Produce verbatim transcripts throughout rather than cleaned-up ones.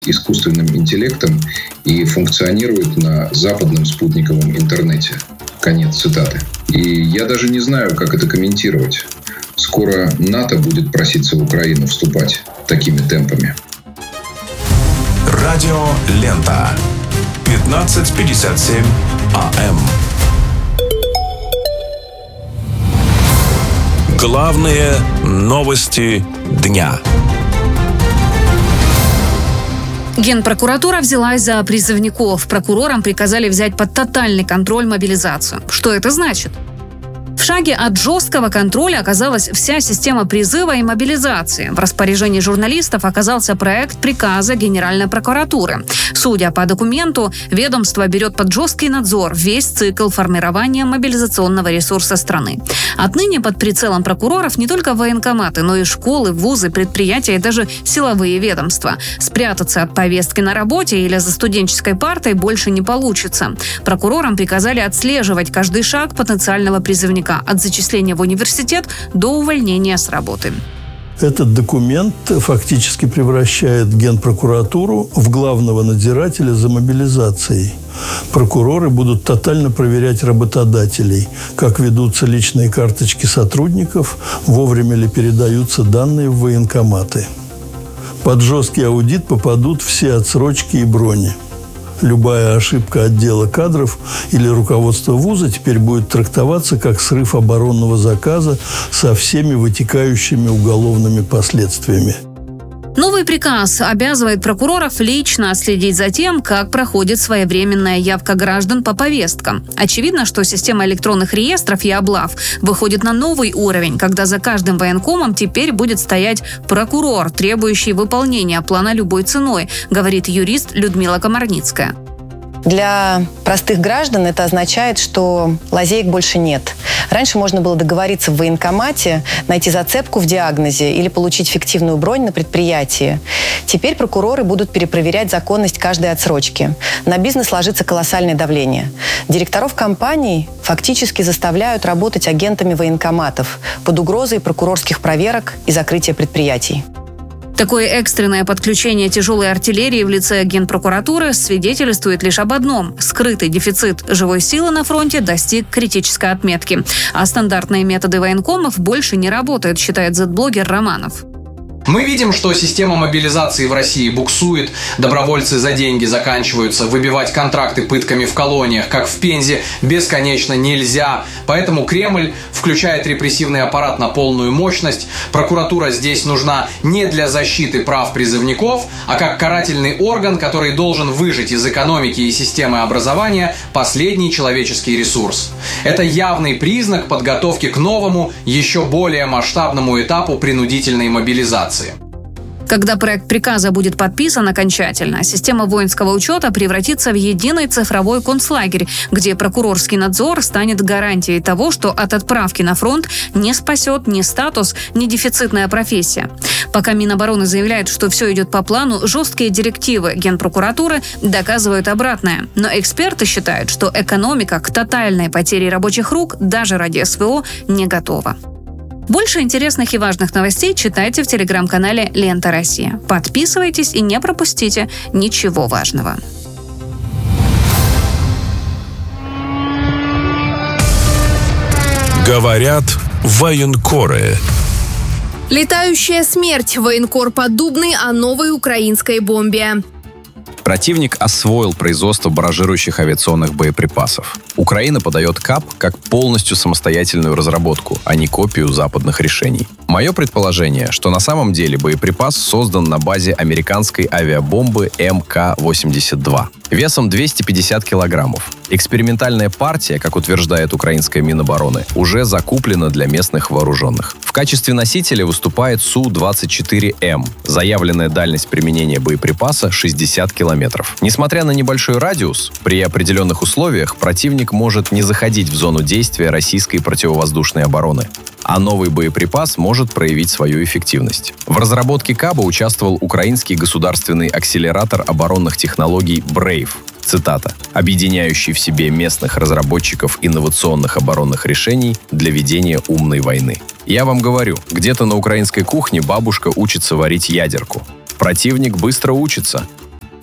искусственным интеллектом и функционирует на западном спутниковом интернете. Конец цитаты. И я даже не знаю, как это комментировать. Скоро НАТО будет проситься в Украину вступать такими темпами. Радио Лента. пятнадцать пятьдесят семь АМ. Главные новости дня. Генпрокуратура взялась за призывников. Прокурорам приказали взять под тотальный контроль мобилизацию. Что это значит? В шаге от жесткого контроля оказалась вся система призыва и мобилизации. В распоряжении журналистов оказался проект приказа Генеральной прокуратуры. Судя по документу, ведомство берет под жесткий надзор весь цикл формирования мобилизационного ресурса страны. Отныне под прицелом прокуроров не только военкоматы, но и школы, вузы, предприятия и даже силовые ведомства. Спрятаться от повестки на работе или за студенческой партой больше не получится. Прокурорам приказали отслеживать каждый шаг потенциального призывника от зачисления в университет до увольнения с работы. Этот документ фактически превращает Генпрокуратуру в главного надзирателя за мобилизацией. Прокуроры будут тотально проверять работодателей, как ведутся личные карточки сотрудников, вовремя ли передаются данные в военкоматы. Под жесткий аудит попадут все отсрочки и брони. Любая ошибка отдела кадров или руководства вуза теперь будет трактоваться как срыв оборонного заказа со всеми вытекающими уголовными последствиями. Новый приказ обязывает прокуроров лично следить за тем, как проходит своевременная явка граждан по повесткам. Очевидно, что система электронных реестров и облав выходит на новый уровень, когда за каждым военкомом теперь будет стоять прокурор, требующий выполнения плана любой ценой, говорит юрист Людмила Комарницкая. Для простых граждан это означает, что лазеек больше нет. Раньше можно было договориться в военкомате, найти зацепку в диагнозе или получить фиктивную бронь на предприятии. Теперь прокуроры будут перепроверять законность каждой отсрочки. На бизнес ложится колоссальное давление. Директоров компаний фактически заставляют работать агентами военкоматов под угрозой прокурорских проверок и закрытия предприятий. Такое экстренное подключение тяжелой артиллерии в лице Генпрокуратуры свидетельствует лишь об одном – скрытый дефицит живой силы на фронте достиг критической отметки. А стандартные методы военкомов больше не работают, считает зет-блогер Романов. Мы видим, что система мобилизации в России буксует, добровольцы за деньги заканчиваются, выбивать контракты пытками в колониях, как в Пензе, бесконечно нельзя. Поэтому Кремль включает репрессивный аппарат на полную мощность. Прокуратура здесь нужна не для защиты прав призывников, а как карательный орган, который должен выжать из экономики и системы образования последний человеческий ресурс. Это явный признак подготовки к новому, еще более масштабному этапу принудительной мобилизации. Когда проект приказа будет подписан окончательно, система воинского учета превратится в единый цифровой концлагерь, где прокурорский надзор станет гарантией того, что от отправки на фронт не спасет ни статус, ни дефицитная профессия. Пока Минобороны заявляет, что все идет по плану, жесткие директивы Генпрокуратуры доказывают обратное. Но эксперты считают, что экономика к тотальной потере рабочих рук даже ради СВО не готова. Больше интересных и важных новостей читайте в телеграм-канале «Лента Россия». Подписывайтесь и не пропустите ничего важного. Говорят военкоры. Летающая смерть. Военкор Поддубный о новой украинской бомбе. Противник освоил производство барражирующих авиационных боеприпасов. Украина подает КАП как полностью самостоятельную разработку, а не копию западных решений. Мое предположение, что на самом деле боеприпас создан на базе американской авиабомбы эм ка восемьдесят два. Весом двести пятьдесят килограммов. Экспериментальная партия, как утверждает украинская Минобороны, уже закуплена для местных вооруженных. В качестве носителя выступает Су двадцать четыре эм. Заявленная дальность применения боеприпаса шестьдесят километров. Несмотря на небольшой радиус, при определенных условиях противник может не заходить в зону действия российской противовоздушной обороны. А новый боеприпас может проявить свою эффективность. В разработке КАБа участвовал украинский государственный акселератор оборонных технологий «Брейв». Цитата. «Объединяющий в себе местных разработчиков инновационных оборонных решений для ведения умной войны». Я вам говорю, где-то на украинской кухне бабушка учится варить ядерку. Противник быстро учится.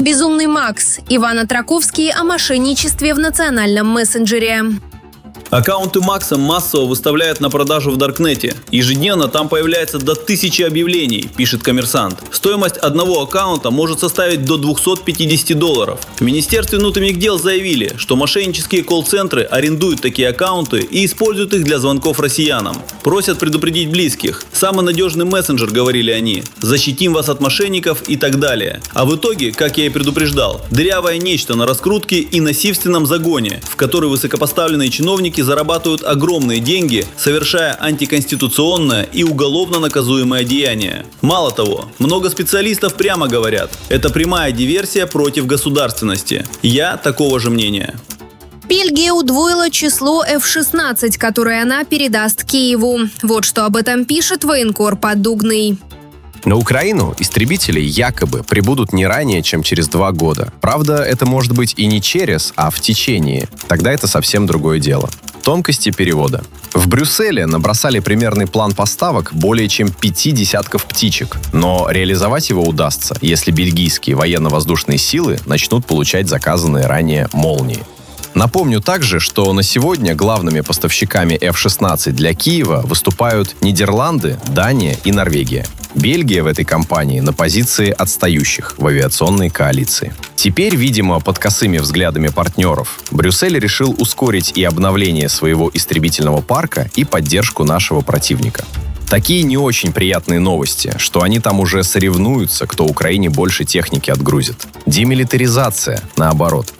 Безумный Макс. Иван Отраковский о мошенничестве в национальном мессенджере. Аккаунты Макса массово выставляют на продажу в Даркнете. Ежедневно там появляется до тысячи объявлений, пишет «Коммерсант». Стоимость одного аккаунта может составить до двухсот пятидесяти долларов. В Министерстве внутренних дел заявили, что мошеннические колл-центры арендуют такие аккаунты и используют их для звонков россиянам. Просят предупредить близких. Самый надежный мессенджер, говорили они. Защитим вас от мошенников и так далее. А в итоге, как я и предупреждал, дырявое нечто на раскрутке и насильственном загоне, в который высокопоставленные чиновники зарабатывают огромные деньги, совершая антиконституционное и уголовно наказуемое деяние. Мало того, много специалистов прямо говорят, это прямая диверсия против государственности. Я такого же мнения. Бельгия удвоила число эф шестнадцать, которое она передаст Киеву. Вот что об этом пишет военкор Поддубный. На Украину истребители якобы прибудут не ранее, чем через два года. Правда, это может быть и не через, а в течение. Тогда это совсем другое дело. Тонкости перевода. В Брюсселе набросали примерный план поставок более чем пяти десятков птичек. Но реализовать его удастся, если бельгийские военно-воздушные силы начнут получать заказанные ранее «Молнии». Напомню также, что на сегодня главными поставщиками эф шестнадцать для Киева выступают Нидерланды, Дания и Норвегия. Бельгия в этой кампании на позиции отстающих в авиационной коалиции. Теперь, видимо, под косыми взглядами партнеров, Брюссель решил ускорить и обновление своего истребительного парка, и поддержку нашего противника. Такие не очень приятные новости, что они там уже соревнуются, кто Украине больше техники отгрузит. Демилитаризация, наоборот.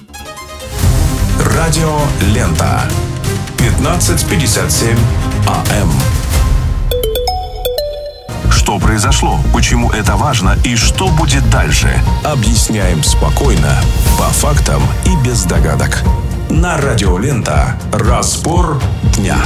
Радио Лента. пятнадцать пятьдесят семь АМ. Что произошло? Почему это важно? И что будет дальше? Объясняем спокойно, по фактам и без догадок. На Радио Лента. Разбор дня.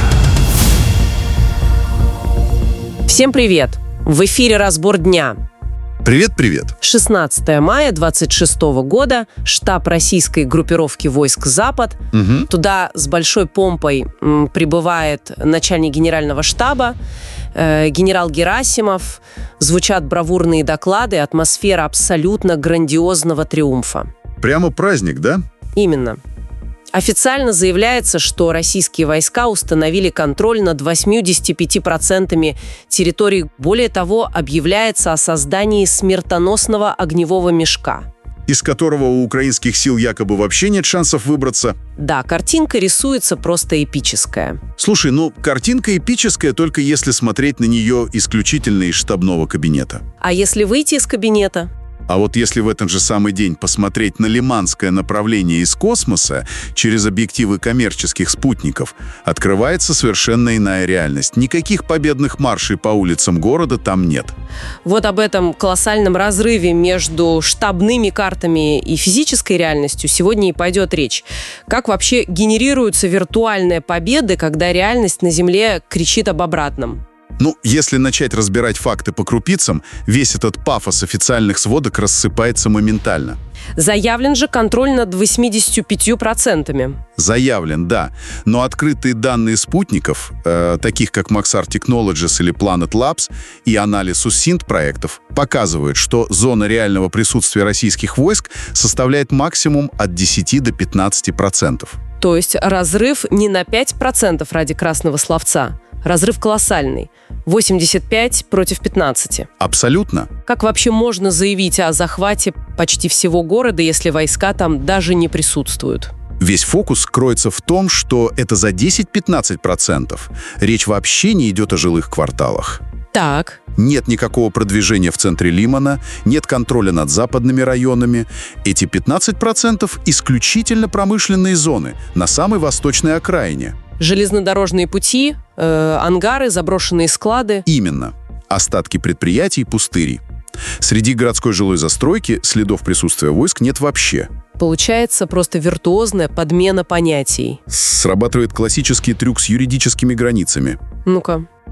Всем привет! В эфире «Разбор дня». Привет-привет. шестнадцатое мая двадцать шестого года, штаб российской группировки войск «Запад». Угу. Туда с большой помпой м, прибывает начальник генерального штаба, э, генерал Герасимов. Звучат бравурные доклады, атмосфера абсолютно грандиозного триумфа. Прямо праздник, да? Именно. Официально заявляется, что российские войска установили контроль над восемьдесят пять процентов территории. Более того, объявляется о создании смертоносного огневого мешка, из которого у украинских сил якобы вообще нет шансов выбраться. Да, картинка рисуется просто эпическая. Слушай, ну, картинка эпическая, только если смотреть на нее исключительно из штабного кабинета. А если выйти из кабинета? А вот если в этот же самый день посмотреть на лиманское направление из космоса через объективы коммерческих спутников, открывается совершенно иная реальность. Никаких победных маршей по улицам города там нет. Вот об этом колоссальном разрыве между штабными картами и физической реальностью сегодня и пойдет речь. Как вообще генерируются виртуальные победы, когда реальность на Земле кричит об обратном? Ну, если начать разбирать факты по крупицам, весь этот пафос официальных сводок рассыпается моментально. Заявлен же контроль над восемьдесят пятью процентами. Заявлен, да. Но открытые данные спутников, э, таких как Maxar Technologies или Planet Labs, и анализ УСИНТ проектов показывают, что зона реального присутствия российских войск составляет максимум от десяти до пятнадцати процентов. То есть разрыв не на пять процентов ради красного словца. Разрыв колоссальный. восемьдесят пять против пятнадцати. Абсолютно. Как вообще можно заявить о захвате почти всего города, если войска там даже не присутствуют? Весь фокус кроется в том, что это за десять-пятнадцать процентов. Речь вообще не идет о жилых кварталах. Так. Нет никакого продвижения в центре Лимана, нет контроля над западными районами. Эти пятнадцать процентов исключительно промышленные зоны на самой восточной окраине. Железнодорожные пути, э, ангары, заброшенные склады. Именно. Остатки предприятий, пустыри. Среди городской жилой застройки следов присутствия войск нет вообще. Получается просто виртуозная подмена понятий. Срабатывает классический трюк с юридическими границами. Ну-ка.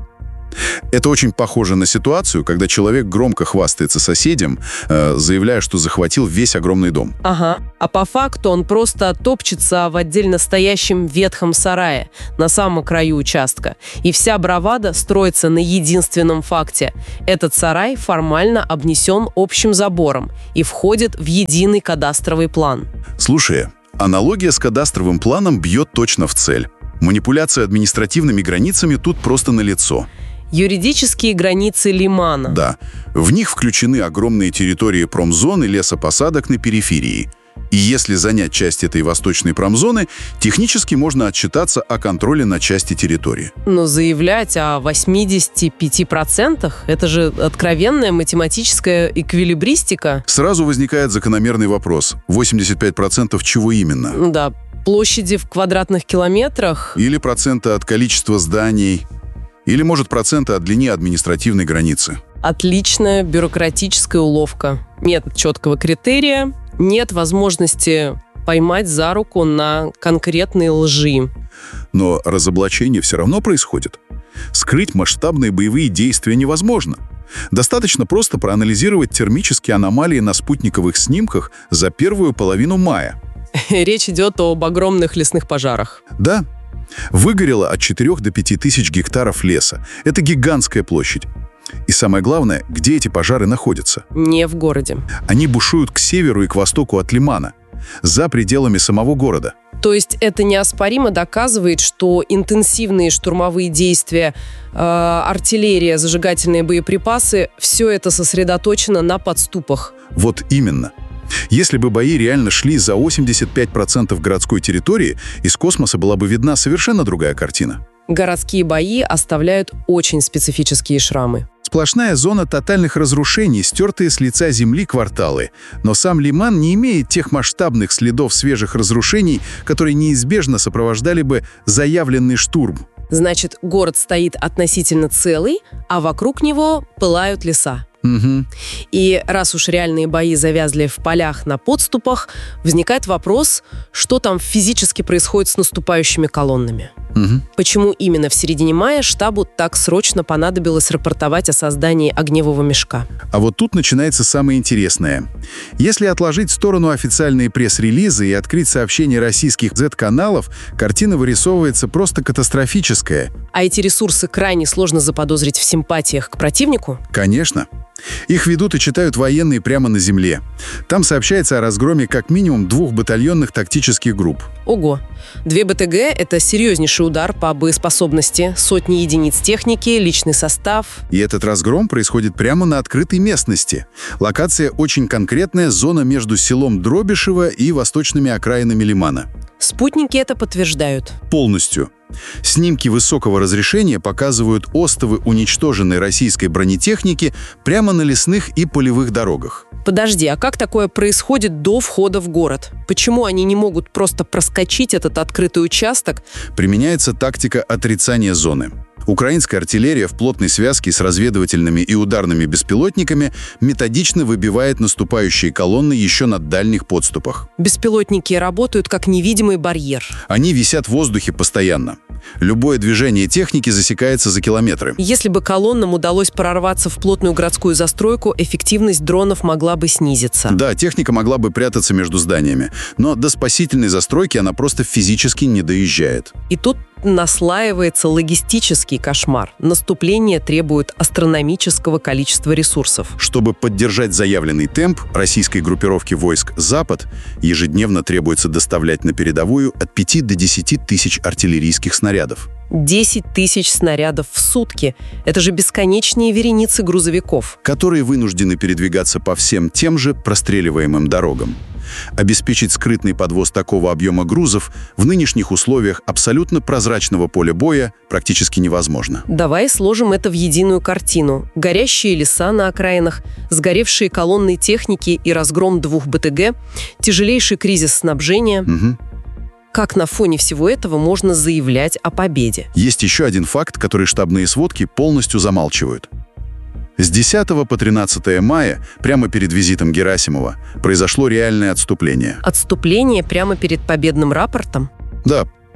Это очень похоже на ситуацию, когда человек громко хвастается соседям, э, заявляя, что захватил весь огромный дом. Ага. А по факту он просто топчется в отдельно стоящем ветхом сарае на самом краю участка. И вся бравада строится на единственном факте. Этот сарай формально обнесен общим забором и входит в единый кадастровый план. Слушай, аналогия с кадастровым планом бьет точно в цель. Манипуляция административными границами тут просто налицо. Юридические границы лимана. Да. В них включены огромные территории промзон и лесопосадок на периферии. И если занять часть этой восточной промзоны, технически можно отчитаться о контроле на части территории. Но заявлять о восьмидесяти пяти процентах – это же откровенная математическая эквилибристика. Сразу возникает закономерный вопрос. восемьдесят пять процентов чего именно? Да, площади в квадратных километрах. Или процента от количества зданий. Или, может, процента от длины административной границы. Отличная бюрократическая уловка. Нет четкого критерия, нет возможности поймать за руку на конкретные лжи. Но разоблачение все равно происходит. Скрыть масштабные боевые действия невозможно. Достаточно просто проанализировать термические аномалии на спутниковых снимках за первую половину мая. Речь идет об огромных лесных пожарах. Да. Выгорело от четырёх до пяти тысяч гектаров леса. Это гигантская площадь. И самое главное, где эти пожары находятся? Не в городе. Они бушуют к северу и к востоку от Лимана, за пределами самого города. То есть это неоспоримо доказывает, что интенсивные штурмовые действия, э, артиллерия, зажигательные боеприпасы – все это сосредоточено на подступах. Вот именно. Если бы бои реально шли за восемьдесят пять процентов городской территории, из космоса была бы видна совершенно другая картина. Городские бои оставляют очень специфические шрамы. Сплошная зона тотальных разрушений, стертые с лица земли кварталы. Но сам Лиман не имеет тех масштабных следов свежих разрушений, которые неизбежно сопровождали бы заявленный штурм. Значит, город стоит относительно целый, а вокруг него пылают леса. Угу. И раз уж реальные бои завязли в полях на подступах, возникает вопрос, что там физически происходит с наступающими колоннами. Угу. Почему именно в середине мая штабу так срочно понадобилось рапортовать о создании огневого мешка? А вот тут начинается самое интересное. Если отложить в сторону официальные пресс-релизы и открыть сообщения российских зет-каналов, картина вырисовывается просто катастрофическая. А эти ресурсы крайне сложно заподозрить в симпатиях к противнику? Конечно. Их ведут и читают военные прямо на земле. Там сообщается о разгроме как минимум двух батальонных тактических групп. Ого! Две БТГ – это серьезнейший удар по боеспособности, сотни единиц техники, личный состав. И этот разгром происходит прямо на открытой местности. Локация очень конкретная, зона между селом Дробишево и восточными окраинами Лимана. Спутники это подтверждают. Полностью. Снимки высокого разрешения показывают остовы уничтоженной российской бронетехники прямо на лесных и полевых дорогах. Подожди, а как такое происходит до входа в город? Почему они не могут просто проскочить этот открытый участок? Применяется тактика отрицания зоны. Украинская артиллерия в плотной связке с разведывательными и ударными беспилотниками методично выбивает наступающие колонны еще на дальних подступах. Беспилотники работают как невидимый барьер. Они висят в воздухе постоянно. Любое движение техники засекается за километры. Если бы колоннам удалось прорваться в плотную городскую застройку, эффективность дронов могла бы снизиться. Да, техника могла бы прятаться между зданиями, но до спасительной застройки она просто физически не доезжает. И тут наслаивается логистический кошмар. Наступление требует астрономического количества ресурсов. Чтобы поддержать заявленный темп, российской группировке войск «Запад» ежедневно требуется доставлять на передовую от пяти до десяти тысяч артиллерийских снарядов. десять тысяч снарядов в сутки. Это же бесконечные вереницы грузовиков. Которые вынуждены передвигаться по всем тем же простреливаемым дорогам. Обеспечить скрытный подвоз такого объема грузов в нынешних условиях абсолютно прозрачного поля боя практически невозможно. Давай сложим это в единую картину. Горящие леса на окраинах, сгоревшие колонны техники и разгром двух БТГ, тяжелейший кризис снабжения. Угу. Как на фоне всего этого можно заявлять о победе? Есть еще один факт, который штабные сводки полностью замалчивают. С десятого по тринадцатое мая, прямо перед визитом Герасимова, произошло реальное отступление. Отступление прямо перед победным рапортом? Да,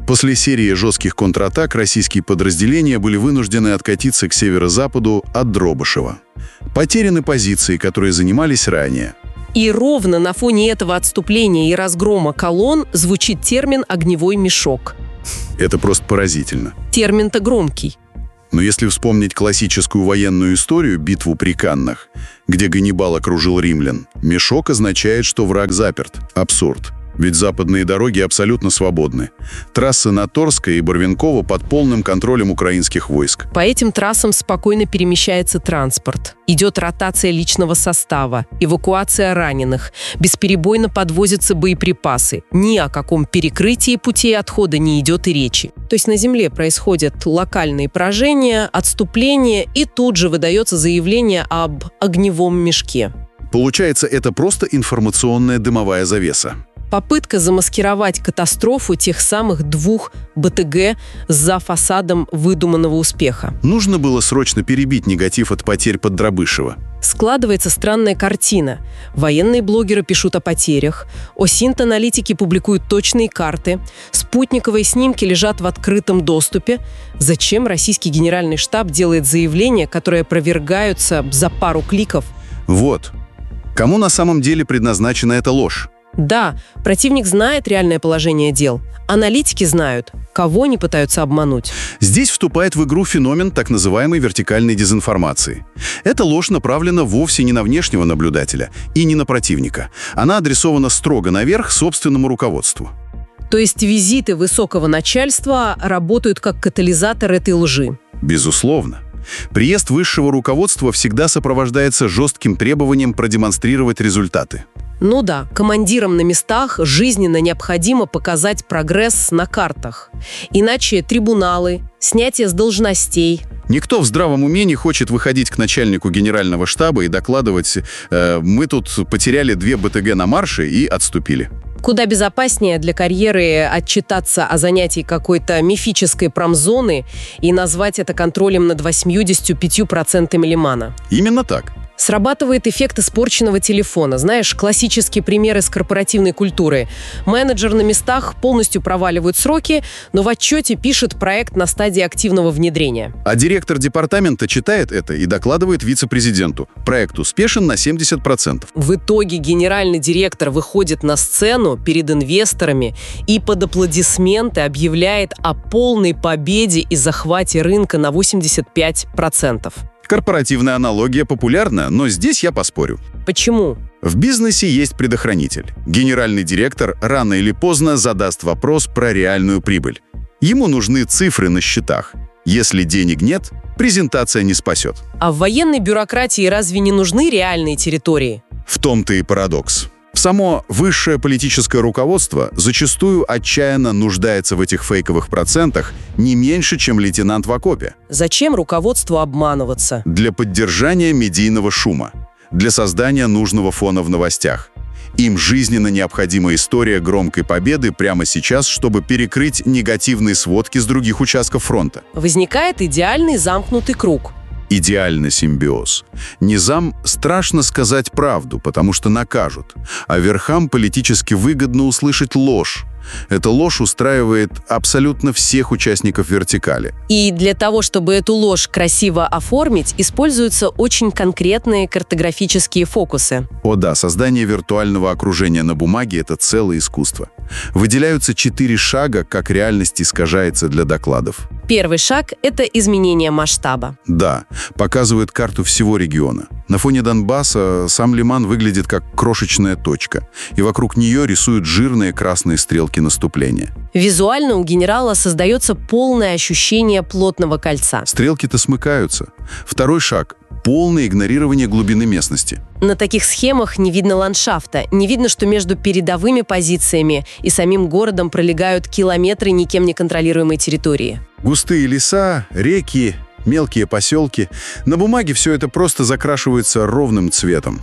После серии жестких контратак российские подразделения были вынуждены откатиться к северо-западу от Дробышева. Потеряны позиции, которые занимались ранее. И ровно на фоне этого отступления и разгрома колонн звучит термин «огневой мешок». Это просто поразительно. Термин-то громкий. Но если вспомнить классическую военную историю «Битву при Каннах», где Ганнибал окружил римлян, мешок означает, что враг заперт. Абсурд. Ведь западные дороги абсолютно свободны. Трассы на Торское и Барвинково под полным контролем украинских войск. По этим трассам спокойно перемещается транспорт. Идет ротация личного состава, эвакуация раненых. Бесперебойно подвозятся боеприпасы. Ни о каком перекрытии путей отхода не идет и речи. То есть на земле происходят локальные поражения, отступления, и тут же выдается заявление об огневом мешке. Получается, это просто информационная дымовая завеса. Попытка замаскировать катастрофу тех самых двух БТГ за фасадом выдуманного успеха. Нужно было срочно перебить негатив от потерь под Дробышево. Складывается странная картина. Военные блогеры пишут о потерях, ОСИНТ-аналитики публикуют точные карты, спутниковые снимки лежат в открытом доступе. Зачем российский генеральный штаб делает заявления, которые опровергаются за пару кликов? Вот. Кому на самом деле предназначена эта ложь? Да, противник знает реальное положение дел. Аналитики знают, кого они пытаются обмануть. Здесь вступает в игру феномен так называемой вертикальной дезинформации. Эта ложь направлена вовсе не на внешнего наблюдателя и не на противника. Она адресована строго наверх собственному руководству. То есть визиты высокого начальства работают как катализатор этой лжи? Безусловно. Приезд высшего руководства всегда сопровождается жестким требованием продемонстрировать результаты. Ну да, командирам на местах жизненно необходимо показать прогресс на картах. Иначе трибуналы, снятие с должностей. Никто в здравом уме не хочет выходить к начальнику генерального штаба и докладывать э, «мы тут потеряли две БТГ на марше и отступили». Куда безопаснее для карьеры отчитаться о занятии какой-то мифической промзоны и назвать это контролем над восемьдесят пять процентов лимана. Именно так. Срабатывает эффект испорченного телефона. Знаешь, классический пример из корпоративной культуры. Менеджер на местах полностью проваливает сроки, но в отчете пишет проект на стадии активного внедрения. А директор департамента читает это и докладывает вице-президенту. Проект успешен на семьдесят процентов. В итоге генеральный директор выходит на сцену перед инвесторами и под аплодисменты объявляет о полной победе и захвате рынка на восемьдесят пять процентов. Корпоративная аналогия популярна, но здесь я поспорю. Почему? В бизнесе есть предохранитель. Генеральный директор рано или поздно задаст вопрос про реальную прибыль. Ему нужны цифры на счетах. Если денег нет, презентация не спасет. А в военной бюрократии разве не нужны реальные территории? В том-то и парадокс. Само высшее политическое руководство зачастую отчаянно нуждается в этих фейковых процентах не меньше, чем лейтенант в окопе. Зачем руководству обманываться? Для поддержания медийного шума, для создания нужного фона в новостях. Им жизненно необходима история громкой победы прямо сейчас, чтобы перекрыть негативные сводки с других участков фронта. Возникает идеальный замкнутый круг. Идеальный симбиоз. Низам страшно сказать правду, потому что накажут, а верхам политически выгодно услышать ложь. Эта ложь устраивает абсолютно всех участников вертикали. И для того, чтобы эту ложь красиво оформить, используются очень конкретные картографические фокусы. О да, создание виртуального окружения на бумаге – это целое искусство. Выделяются четыре шага, как реальность искажается для докладов. Первый шаг – это изменение масштаба. Да, показывает карту всего региона. На фоне Донбасса сам Лиман выглядит как крошечная точка, и вокруг нее рисуют жирные красные стрелки наступления. Визуально у генерала создается полное ощущение плотного кольца. Стрелки-то смыкаются. Второй шаг – полное игнорирование глубины местности. На таких схемах не видно ландшафта, не видно, что между передовыми позициями и самим городом пролегают километры никем не контролируемой территории. Густые леса, реки, мелкие поселки. На бумаге все это просто закрашивается ровным цветом.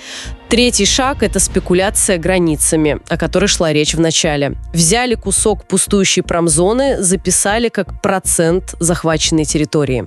Третий шаг – это спекуляция границами, о которой шла речь в начале. Взяли кусок пустующей промзоны, записали как процент захваченной территории.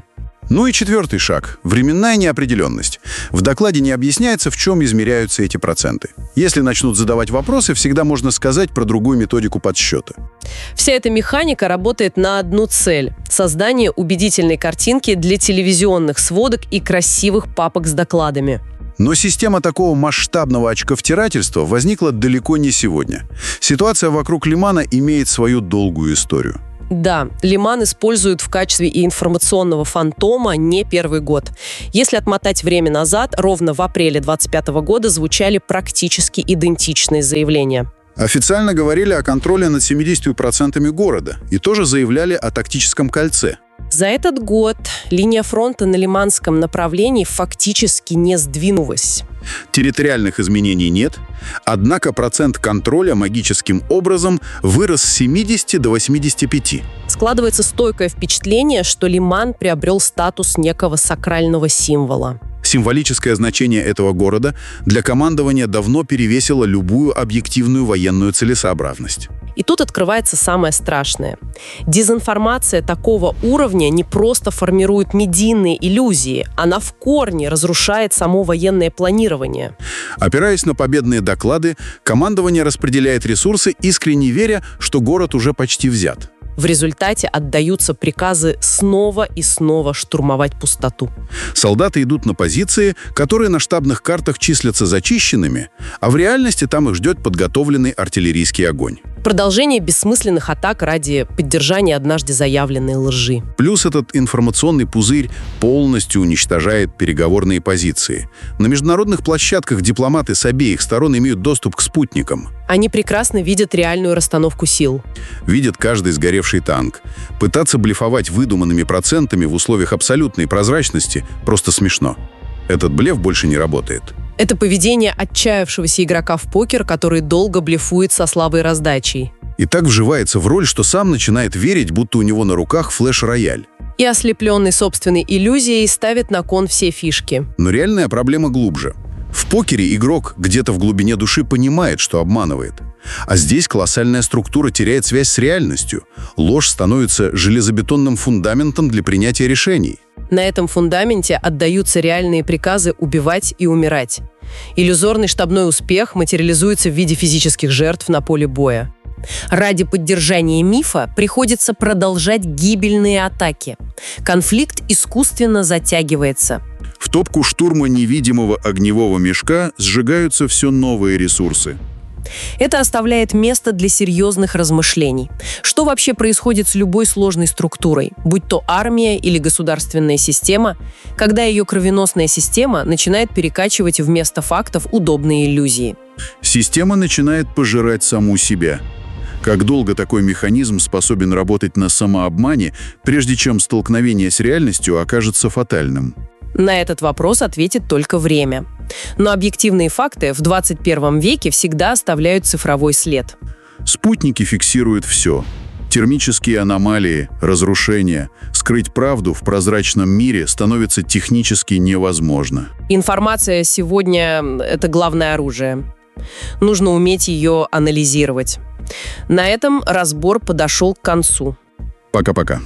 Ну и четвертый шаг – временная неопределенность. В докладе не объясняется, в чем измеряются эти проценты. Если начнут задавать вопросы, всегда можно сказать про другую методику подсчета. Вся эта механика работает на одну цель – создание убедительной картинки для телевизионных сводок и красивых папок с докладами. Но система такого масштабного очковтирательства возникла далеко не сегодня. Ситуация вокруг Лимана имеет свою долгую историю. Да, Лиман используют в качестве и информационного фантома не первый год. Если отмотать время назад, ровно в апреле двадцать пятого года звучали практически идентичные заявления. Официально говорили о контроле над семьдесят процентов города и тоже заявляли о тактическом кольце. За этот год линия фронта на Лиманском направлении фактически не сдвинулась. Территориальных изменений нет, однако процент контроля магическим образом вырос с семидесяти до восьмидесяти пяти. Складывается стойкое впечатление, что Лиман приобрел статус некого сакрального символа. Символическое значение этого города для командования давно перевесило любую объективную военную целесообразность. И тут открывается самое страшное. Дезинформация такого уровня не просто формирует медийные иллюзии, она в корне разрушает само военное планирование. Опираясь на победные доклады, командование распределяет ресурсы, искренне веря, что город уже почти взят. В результате отдаются приказы снова и снова штурмовать пустоту. Солдаты идут на позиции, которые на штабных картах числятся зачищенными, а в реальности там их ждет подготовленный артиллерийский огонь. Продолжение бессмысленных атак ради поддержания однажды заявленной лжи. Плюс этот информационный пузырь полностью уничтожает переговорные позиции. На международных площадках дипломаты с обеих сторон имеют доступ к спутникам. Они прекрасно видят реальную расстановку сил. Видят каждый сгоревший танк. Пытаться блефовать выдуманными процентами в условиях абсолютной прозрачности просто смешно. Этот блеф больше не работает. Это поведение отчаявшегося игрока в покер, который долго блефует со слабой раздачей. И так вживается в роль, что сам начинает верить, будто у него на руках флеш-рояль. И ослепленный собственной иллюзией ставит на кон все фишки. Но реальная проблема глубже. В покере игрок где-то в глубине души понимает, что обманывает. А здесь колоссальная структура теряет связь с реальностью. Ложь становится железобетонным фундаментом для принятия решений. На этом фундаменте отдаются реальные приказы убивать и умирать. Иллюзорный штабной успех материализуется в виде физических жертв на поле боя. Ради поддержания мифа приходится продолжать гибельные атаки. Конфликт искусственно затягивается. В топку штурма невидимого огневого мешка сжигаются все новые ресурсы. Это оставляет место для серьезных размышлений. Что вообще происходит с любой сложной структурой, будь то армия или государственная система, когда ее кровеносная система начинает перекачивать вместо фактов удобные иллюзии? Система начинает пожирать саму себя. Как долго такой механизм способен работать на самообмане, прежде чем столкновение с реальностью окажется фатальным? На этот вопрос ответит только время. Но объективные факты в двадцать первом веке всегда оставляют цифровой след. Спутники фиксируют все. Термические аномалии, разрушения. Скрыть правду в прозрачном мире становится технически невозможно. Информация сегодня – это главное оружие. Нужно уметь ее анализировать. На этом разбор подошел к концу. Пока-пока.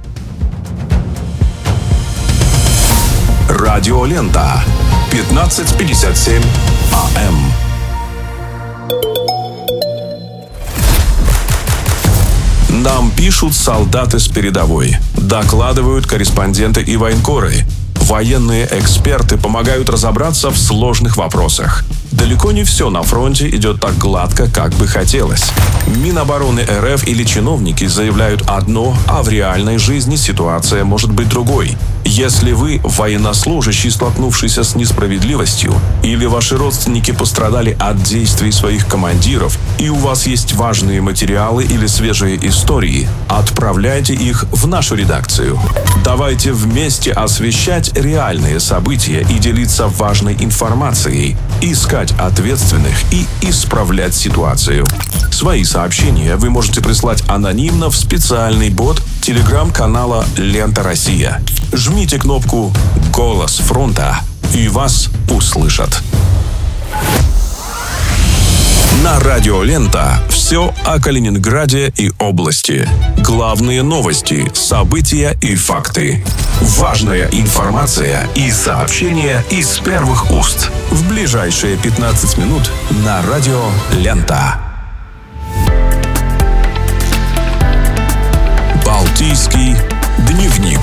Радиолента. пятнадцать пятьдесят семь АМ. Нам пишут солдаты с передовой. Докладывают корреспонденты и военкоры. Военные эксперты помогают разобраться в сложных вопросах. Далеко не все на фронте идет так гладко, как бы хотелось. Минобороны РФ или чиновники заявляют одно, а в реальной жизни ситуация может быть другой. Если вы военнослужащий, столкнувшийся с несправедливостью, или ваши родственники пострадали от действий своих командиров, и у вас есть важные материалы или свежие истории, отправляйте их в нашу редакцию. Давайте вместе освещать реальные события и делиться важной информацией, искать ответственных и исправлять ситуацию. Свои сообщения вы можете прислать анонимно в специальный бот телеграм-канала «Лента Россия». Жмите кнопку «Голос фронта» и вас услышат. На радио «Лента» все о Калининграде и области. Главные новости, события и факты. Важная информация и сообщения из первых уст. В ближайшие пятнадцать минут на радио «Лента». Балтийский дневник.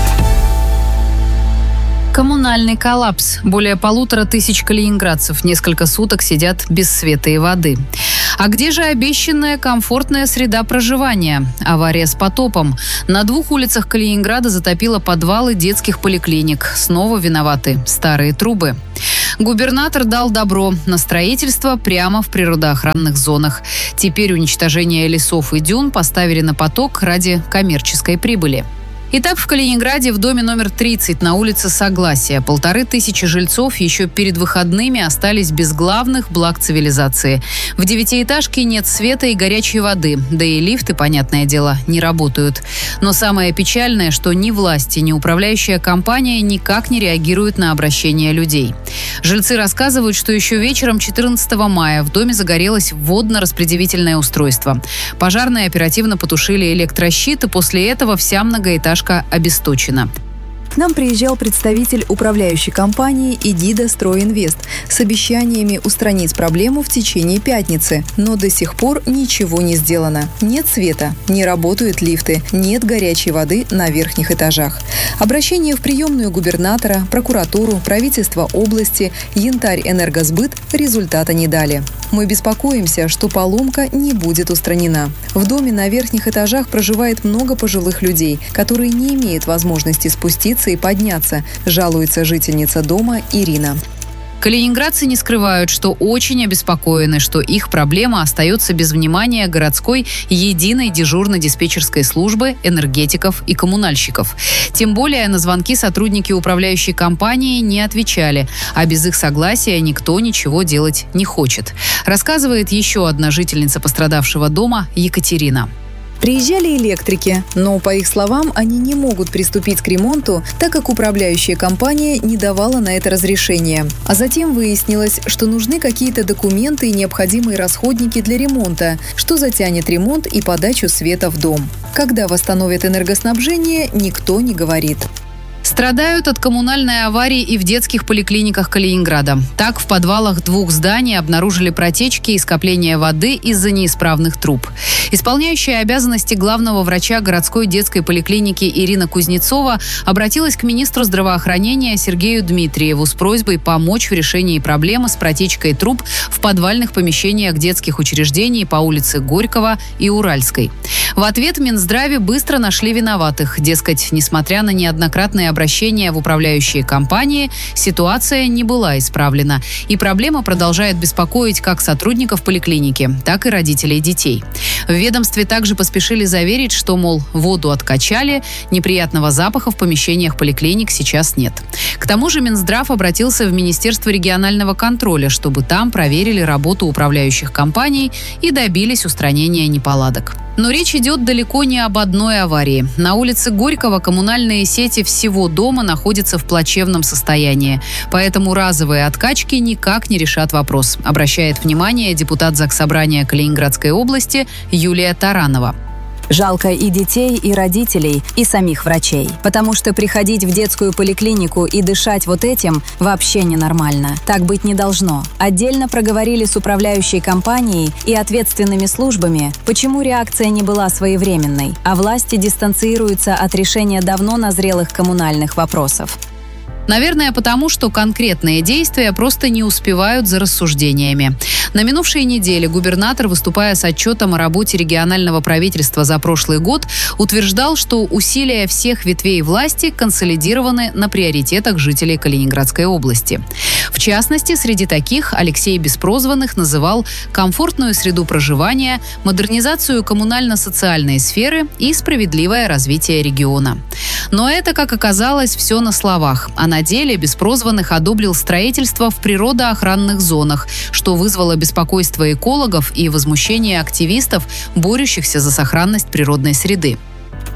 Коммунальный коллапс. Более полутора тысяч калининградцев несколько суток сидят без света и воды. А где же обещанная комфортная среда проживания? Авария с потопом. На двух улицах Калининграда затопило подвалы детских поликлиник. Снова виноваты старые трубы. Губернатор дал добро на строительство прямо в природоохранных зонах. Теперь уничтожение лесов и дюн поставили на поток ради коммерческой прибыли. Итак, в Калининграде в доме номер тридцать на улице Согласия полторы тысячи жильцов еще перед выходными остались без главных благ цивилизации. В девятиэтажке нет света и горячей воды, да и лифты, понятное дело, не работают. Но самое печальное, что ни власти, ни управляющая компания никак не реагируют на обращения людей. Жильцы рассказывают, что еще вечером четырнадцатого мая в доме загорелось водно-распределительное устройство. Пожарные оперативно потушили электрощит, и после этого вся многоэтажка обесточена. К нам приезжал представитель управляющей компании «Идида Стройинвест» с обещаниями устранить проблему в течение пятницы, но до сих пор ничего не сделано. Нет света, не работают лифты, нет горячей воды на верхних этажах. Обращение в приемную губернатора, прокуратуру, правительство области, Янтарь-Энергосбыт результата не дали. Мы беспокоимся, что поломка не будет устранена. В доме на верхних этажах проживает много пожилых людей, которые не имеют возможности спуститься и подняться, жалуется жительница дома Ирина. Калининградцы не скрывают, что очень обеспокоены, что их проблема остается без внимания городской единой дежурно-диспетчерской службы, энергетиков и коммунальщиков. Тем более на звонки сотрудники управляющей компании не отвечали, а без их согласия никто ничего делать не хочет. Рассказывает еще одна жительница пострадавшего дома Екатерина. Приезжали электрики, но, по их словам, они не могут приступить к ремонту, так как управляющая компания не давала на это разрешения. А затем выяснилось, что нужны какие-то документы и необходимые расходники для ремонта, что затянет ремонт и подачу света в дом. Когда восстановят энергоснабжение, никто не говорит. Страдают от коммунальной аварии и в детских поликлиниках Калининграда. Так, в подвалах двух зданий обнаружили протечки и скопление воды из-за неисправных труб. Исполняющая обязанности главного врача городской детской поликлиники Ирина Кузнецова обратилась к министру здравоохранения Сергею Дмитриеву с просьбой помочь в решении проблемы с протечкой труб в подвальных помещениях детских учреждений по улице Горького и Уральской. В ответ в Минздраве быстро нашли виноватых. Дескать, несмотря на неоднократные обращения в управляющие компании, ситуация не была исправлена. И проблема продолжает беспокоить как сотрудников поликлиники, так и родителей детей. В ведомстве также поспешили заверить, что, мол, воду откачали, неприятного запаха в помещениях поликлиник сейчас нет. К тому же Минздрав обратился в Министерство регионального контроля, чтобы там проверили работу управляющих компаний и добились устранения неполадок. Но речь идет далеко не об одной аварии. На улице Горького коммунальные сети всего дома находятся в плачевном состоянии. Поэтому разовые откачки никак не решат вопрос, обращает внимание депутат Заксобрания Калининградской области Юлия Таранова. Жалко и детей, и родителей, и самих врачей. Потому что приходить в детскую поликлинику и дышать вот этим вообще ненормально. Так быть не должно. Отдельно проговорили с управляющей компанией и ответственными службами, почему реакция не была своевременной, а власти дистанцируются от решения давно назрелых коммунальных вопросов. Наверное, потому что конкретные действия просто не успевают за рассуждениями. На минувшей неделе губернатор, выступая с отчетом о работе регионального правительства за прошлый год, утверждал, что усилия всех ветвей власти консолидированы на приоритетах жителей Калининградской области. В частности, среди таких Алексей Беспрозванных называл комфортную среду проживания, модернизацию коммунально-социальной сферы и справедливое развитие региона. Но это, как оказалось, все на словах, а на деле Беспрозванных одобрил строительство в природоохранных зонах, что вызвало беспокойство экологов и возмущение активистов, борющихся за сохранность природной среды.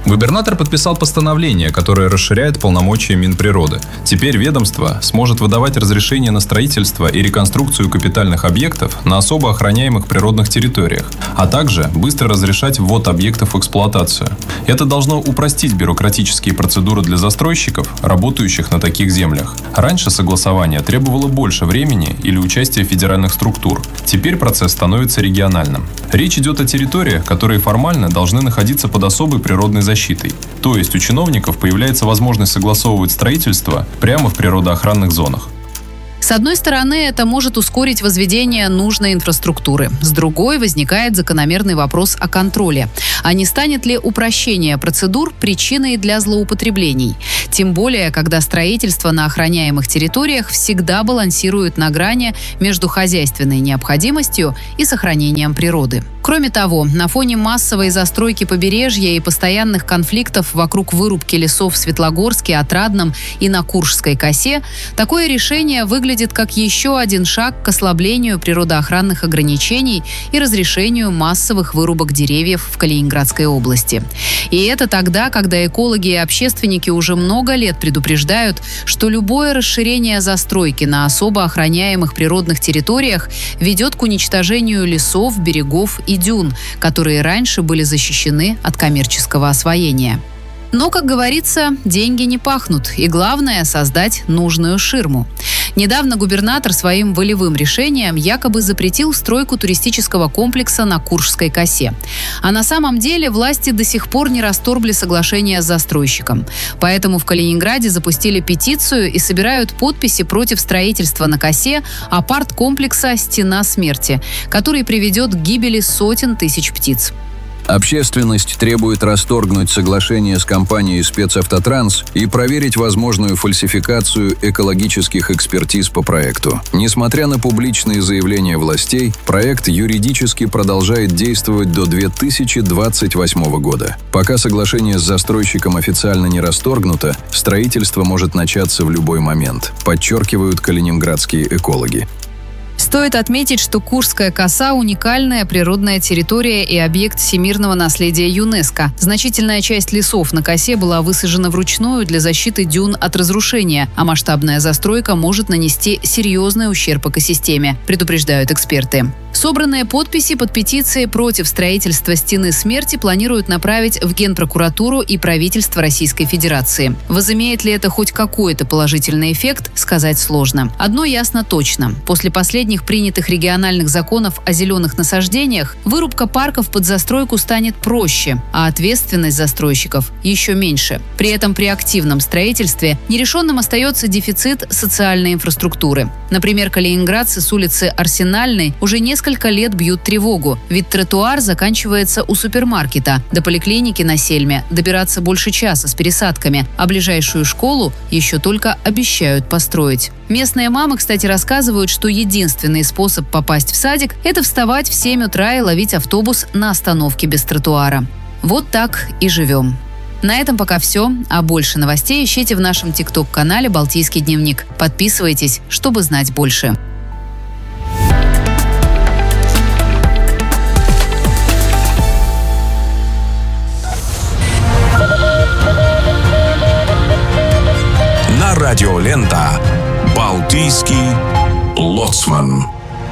Губернатор подписал постановление, которое расширяет полномочия Минприроды. Теперь ведомство сможет выдавать разрешение на строительство и реконструкцию капитальных объектов на особо охраняемых природных территориях, а также быстро разрешать ввод объектов в эксплуатацию. Это должно упростить бюрократические процедуры для застройщиков, работающих на таких землях. Раньше согласование требовало больше времени или участия федеральных структур. Теперь процесс становится региональным. Речь идет о территориях, которые формально должны находиться под особой природной защитой. Защитой. То есть у чиновников появляется возможность согласовывать строительство прямо в природоохранных зонах. С одной стороны, это может ускорить возведение нужной инфраструктуры. С другой, возникает закономерный вопрос о контроле. А не станет ли упрощение процедур причиной для злоупотреблений? Тем более, когда строительство на охраняемых территориях всегда балансирует на грани между хозяйственной необходимостью и сохранением природы. Кроме того, на фоне массовой застройки побережья и постоянных конфликтов вокруг вырубки лесов в Светлогорске, Отрадном и на Куршской косе, такое решение выглядит как еще один шаг к ослаблению природоохранных ограничений и разрешению массовых вырубок деревьев в Калининградской области. И это тогда, когда экологи и общественники уже много лет предупреждают, что любое расширение застройки на особо охраняемых природных территориях ведет к уничтожению лесов, берегов и дюн, которые раньше были защищены от коммерческого освоения. Но, как говорится, деньги не пахнут, и главное – создать нужную ширму. Недавно губернатор своим волевым решением якобы запретил стройку туристического комплекса на Куршской косе. А на самом деле власти до сих пор не расторгли соглашение с застройщиком. Поэтому в Калининграде запустили петицию и собирают подписи против строительства на косе апарт-комплекса «Стена смерти», который приведет к гибели сотен тысяч птиц. Общественность требует расторгнуть соглашение с компанией «Спецавтотранс» и проверить возможную фальсификацию экологических экспертиз по проекту. Несмотря на публичные заявления властей, проект юридически продолжает действовать до две тысячи двадцать восьмого года. Пока соглашение с застройщиком официально не расторгнуто, строительство может начаться в любой момент, подчеркивают калининградские экологи. Стоит отметить, что Куршская коса – уникальная природная территория и объект всемирного наследия ЮНЕСКО. Значительная часть лесов на косе была высажена вручную для защиты дюн от разрушения, а масштабная застройка может нанести серьезный ущерб экосистеме, предупреждают эксперты. Собранные подписи под петицией против строительства «Стены смерти» планируют направить в Генпрокуратуру и правительство Российской Федерации. Возымеет ли это хоть какой-то положительный эффект, сказать сложно. Одно ясно точно. После последних принятых региональных законов о зеленых насаждениях вырубка парков под застройку станет проще, а ответственность застройщиков еще меньше. При этом при активном строительстве нерешенным остается дефицит социальной инфраструктуры. Например, калининградцы с улицы Арсенальной уже несколько Несколько лет бьют тревогу, ведь тротуар заканчивается у супермаркета. До поликлиники на Сельме добираться больше часа с пересадками, а ближайшую школу еще только обещают построить. Местные мамы, кстати, рассказывают, что единственный способ попасть в садик – это вставать в семь утра и ловить автобус на остановке без тротуара. Вот так и живем. На этом пока все, а больше новостей ищите в нашем тикток-канале «Балтийский дневник». Подписывайтесь, чтобы знать больше. Радиолента. Балтийский лоцман.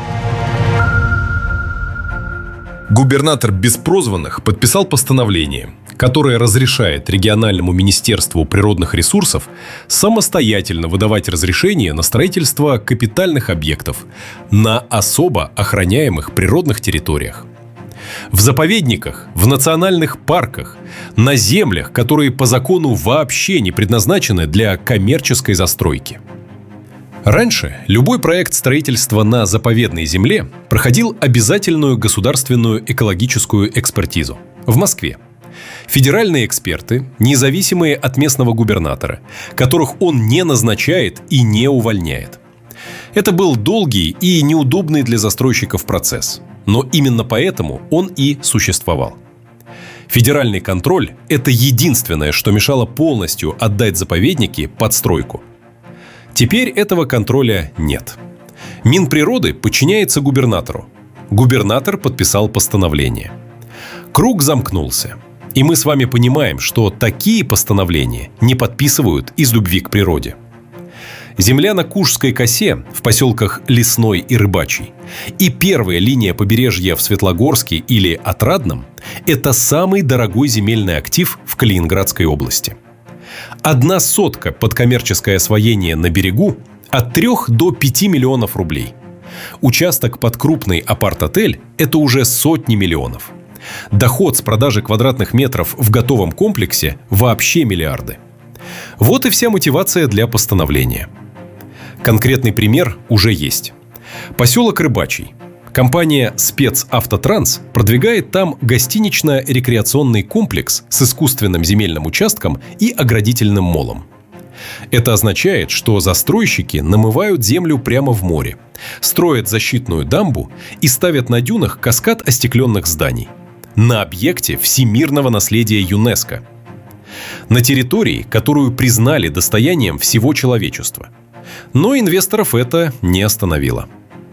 Губернатор Беспрозванных подписал постановление, которое разрешает региональному министерству природных ресурсов самостоятельно выдавать разрешения на строительство капитальных объектов на особо охраняемых природных территориях. В заповедниках, в национальных парках, на землях, которые по закону вообще не предназначены для коммерческой застройки. Раньше любой проект строительства на заповедной земле проходил обязательную государственную экологическую экспертизу в Москве. Федеральные эксперты, независимые от местного губернатора, которых он не назначает и не увольняет. Это был долгий и неудобный для застройщиков процесс. Но именно поэтому он и существовал. Федеральный контроль – это единственное, что мешало полностью отдать заповедники под стройку. Теперь этого контроля нет. Минприроды подчиняется губернатору. Губернатор подписал постановление. Круг замкнулся. И мы с вами понимаем, что такие постановления не подписывают из любви к природе. Земля на Кушской косе в поселках Лесной и Рыбачий и первая линия побережья в Светлогорске или Отрадном – это самый дорогой земельный актив в Калининградской области. Одна сотка под коммерческое освоение на берегу от трёх до пяти миллионов рублей. Участок под крупный апарт-отель – это уже сотни миллионов. Доход с продажи квадратных метров в готовом комплексе – вообще миллиарды. Вот и вся мотивация для постановления. Конкретный пример уже есть. Поселок Рыбачий. Компания «Спецавтотранс» продвигает там гостинично-рекреационный комплекс с искусственным земельным участком и оградительным молом. Это означает, что застройщики намывают землю прямо в море, строят защитную дамбу и ставят на дюнах каскад остекленных зданий. На объекте всемирного наследия ЮНЕСКО. На территории, которую признали достоянием всего человечества. Но инвесторов это не остановило.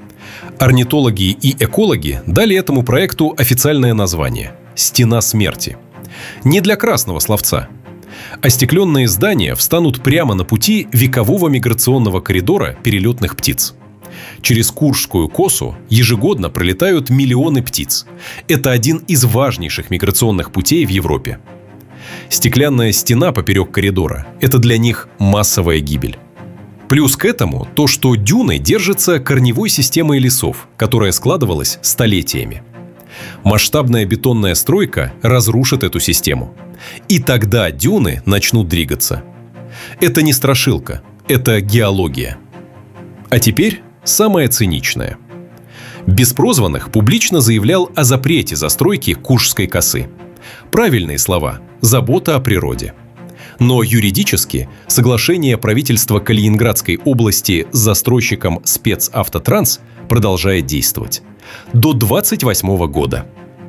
Орнитологи и экологи дали этому проекту официальное название – «Стена смерти». Не для красного словца. Остекленные здания встанут прямо на пути векового миграционного коридора перелетных птиц. Через Куршскую косу ежегодно пролетают миллионы птиц. Это один из важнейших миграционных путей в Европе. Стеклянная стена поперек коридора – это для них массовая гибель. Плюс к этому то, что дюны держатся корневой системой лесов, которая складывалась столетиями. Масштабная бетонная стройка разрушит эту систему. И тогда дюны начнут двигаться. Это не страшилка, это геология. А теперь самое циничное. Беспрозванных публично заявлял о запрете застройки Кушской косы. Правильные слова – забота о природе. Но юридически соглашение правительства Калининградской области с застройщиком «Спецавтотранс» продолжает действовать. До двадцать восьмого года.